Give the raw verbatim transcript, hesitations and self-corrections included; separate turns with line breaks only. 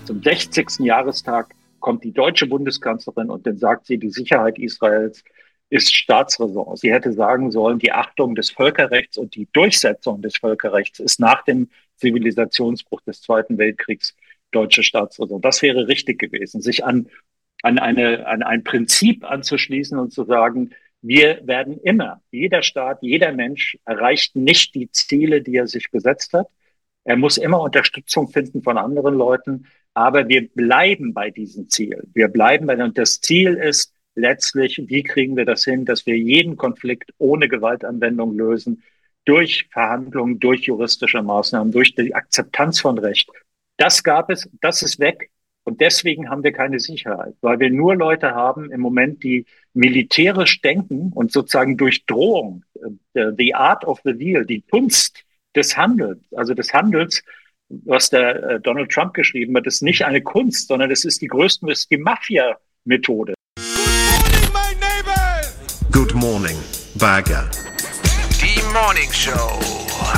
Zum sechzigsten Jahrestag kommt die deutsche Bundeskanzlerin und dann sagt sie, die Sicherheit Israels ist Staatsräson. Sie hätte sagen sollen, die Achtung des Völkerrechts und die Durchsetzung des Völkerrechts ist nach dem Zivilisationsbruch des Zweiten Weltkriegs deutsche Staatsräson. Das wäre richtig gewesen, sich an, an, eine, an ein Prinzip anzuschließen und zu sagen, wir werden immer, jeder Staat, jeder Mensch erreicht nicht die Ziele, die er sich gesetzt hat. Er muss immer Unterstützung finden von anderen Leuten, aber wir bleiben bei diesem Ziel. Wir bleiben bei, und das Ziel ist letztlich, wie kriegen wir das hin, dass wir jeden Konflikt ohne Gewaltanwendung lösen, durch Verhandlungen, durch juristische Maßnahmen, durch die Akzeptanz von Recht. Das gab es, das ist weg. Und deswegen haben wir keine Sicherheit, weil wir nur Leute haben im Moment, die militärisch denken und sozusagen durch Drohung, the art of the deal, die Kunst des Handels, also des Handels, was der äh, Donald Trump geschrieben hat, ist nicht eine Kunst, sondern es ist die größte, es ist die Mafia-Methode.
Good morning, my neighbors!
Good morning, Bagger.
Die Morning Show.